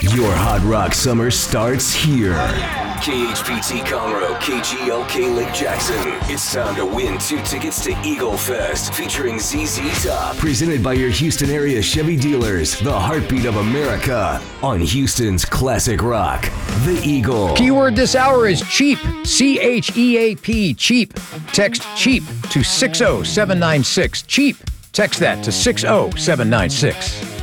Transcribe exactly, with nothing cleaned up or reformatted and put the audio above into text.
Your Hot Rock summer starts here. K H P T Conroe, K G L K Lake Jackson. It's time to win two tickets to Eagle Fest featuring Z Z Top. Presented by your Houston area Chevy dealers, the heartbeat of America, on Houston's classic rock, The Eagle. Keyword this hour is cheap, C H E A P, cheap. Text cheap to six oh seven nine six, cheap. Text that to six oh seven nine six.